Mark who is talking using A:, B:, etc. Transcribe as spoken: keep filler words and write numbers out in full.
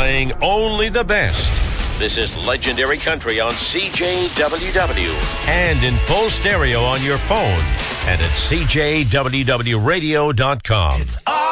A: playing only the best. This is Legendary Country on C J W W and in full stereo on your phone and at C J W W radio dot com.
B: It's